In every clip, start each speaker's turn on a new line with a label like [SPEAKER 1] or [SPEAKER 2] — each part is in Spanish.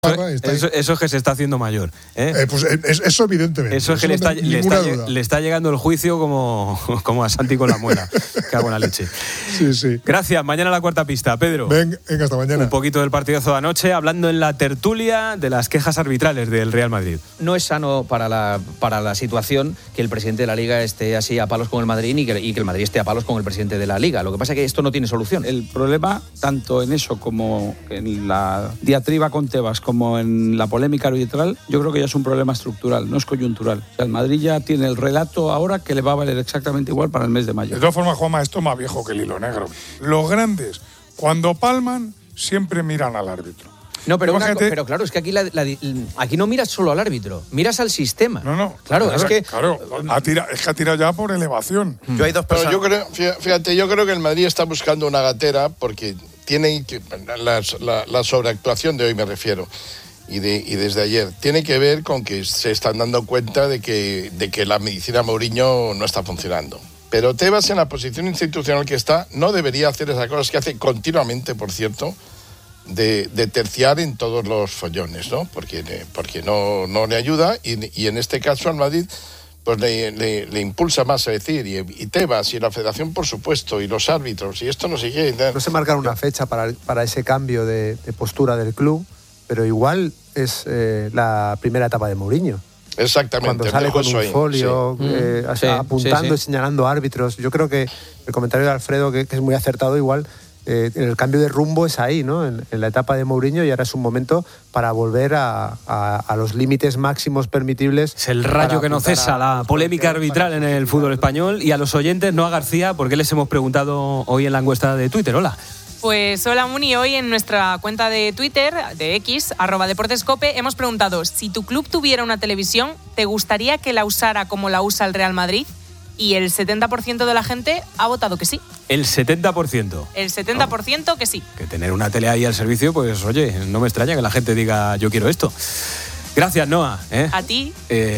[SPEAKER 1] Eso es que se está haciendo mayor, ¿eh?
[SPEAKER 2] Pues eso evidentemente.
[SPEAKER 1] Eso es que le está llegando el juicio como a Santi con la muela. Cago en la leche.
[SPEAKER 2] Sí.
[SPEAKER 1] Gracias. Mañana la cuarta pista, Pedro.
[SPEAKER 2] Venga, hasta mañana.
[SPEAKER 1] Un poquito del partidazo de anoche, hablando en la tertulia de las quejas arbitrales del Real Madrid.
[SPEAKER 3] No es sano para la situación que el presidente de la Liga esté así a palos con el Madrid y que el Madrid esté a palos con el presidente de la Liga. Lo que pasa es que esto no tiene solución.
[SPEAKER 4] El problema, tanto en eso como en la diatriba con Tebas, como en la polémica arbitral, yo creo que ya es un problema estructural, no es coyuntural. O sea, el Madrid ya tiene el relato ahora que le va a valer exactamente igual para el mes de mayo.
[SPEAKER 5] De todas formas, Juanma, esto es más viejo que el hilo negro. Los grandes, cuando palman, siempre miran al árbitro.
[SPEAKER 3] No, pero claro, es que aquí no miras solo al árbitro, miras al sistema.
[SPEAKER 5] No.
[SPEAKER 3] Claro, es que...
[SPEAKER 5] es que ha tirado ya por elevación.
[SPEAKER 6] Yo hay dos personas. Yo creo que el Madrid está buscando una gatera porque tiene la sobreactuación de hoy, me refiero, y desde ayer, tiene que ver con que se están dando cuenta de que la medicina Mourinho no está funcionando. Pero Tebas, en la posición institucional que está, no debería hacer esas cosas que hace continuamente, por cierto, de terciar en todos los follones, ¿no? Porque no le ayuda y en este caso al Madrid pues le impulsa más a decir, y Tebas y la Federación, por supuesto, y los árbitros, y esto no sé qué.
[SPEAKER 7] No se marca una fecha para ese cambio de postura del club, pero igual es la primera etapa de Mourinho.
[SPEAKER 6] Exactamente.
[SPEAKER 7] Cuando sale con un folio, apuntando y señalando árbitros. Yo creo que el comentario de Alfredo, que es muy acertado, igual el cambio de rumbo es ahí, ¿no? En la etapa de Mourinho, y ahora es un momento para volver a los límites máximos permitibles.
[SPEAKER 1] Es el rayo que no cesa la polémica arbitral en el fútbol español. Y a los oyentes, Noa García, ¿por qué les hemos preguntado hoy en la encuesta de Twitter? Hola.
[SPEAKER 8] Pues hola Muni, hoy en nuestra cuenta de Twitter, de X, @DeportesCope, hemos preguntado: si tu club tuviera una televisión, ¿te gustaría que la usara como la usa el Real Madrid? Y el 70% de la gente ha votado que sí.
[SPEAKER 1] El 70%.
[SPEAKER 8] El 70% que sí.
[SPEAKER 1] Que tener una tele ahí al servicio, pues oye, no me extraña que la gente diga yo quiero esto. Gracias, Noa.
[SPEAKER 8] A ti.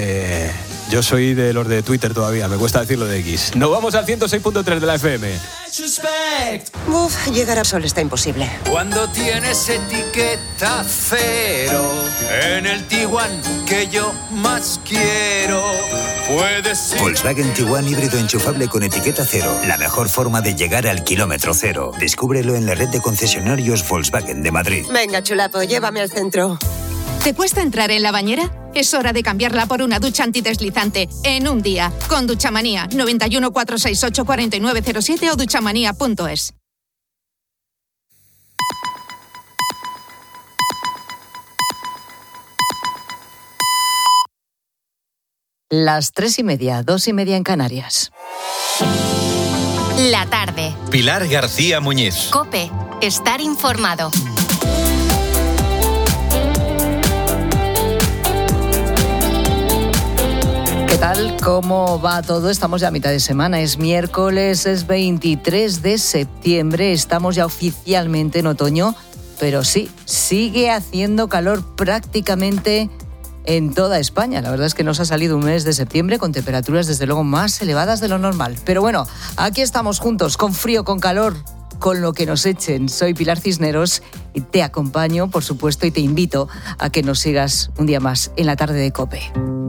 [SPEAKER 1] Yo soy de los de Twitter todavía, me cuesta decirlo de X. Nos vamos al 106.3 de la FM.
[SPEAKER 9] Llegar a Sol está imposible.
[SPEAKER 10] Cuando tienes etiqueta cero en el Tiguan que yo más quiero, puedes ir.
[SPEAKER 11] Volkswagen Tiguan híbrido enchufable con etiqueta cero. La mejor forma de llegar al kilómetro cero. Descúbrelo en la red de concesionarios Volkswagen de Madrid.
[SPEAKER 9] Venga, chulapo, llévame al centro.
[SPEAKER 12] ¿Te cuesta entrar en la bañera? Es hora de cambiarla por una ducha antideslizante en un día. Con Duchamanía, 91 468 4907 o duchamanía.es.
[SPEAKER 13] Las 3:30, 2:30 en Canarias.
[SPEAKER 14] La tarde.
[SPEAKER 15] Pilar García Muñiz.
[SPEAKER 14] COPE. Estar informado.
[SPEAKER 13] ¿Qué tal? ¿Cómo va todo? Estamos ya a mitad de semana. Es miércoles, es 23 de septiembre. Estamos ya oficialmente en otoño. Pero sí, sigue haciendo calor prácticamente en toda España. La verdad es que nos ha salido un mes de septiembre con temperaturas desde luego más elevadas de lo normal. Pero bueno, aquí estamos juntos, con frío, con calor, con lo que nos echen. Soy Pilar Cisneros y te acompaño, por supuesto, y te invito a que nos sigas un día más en la tarde de COPE.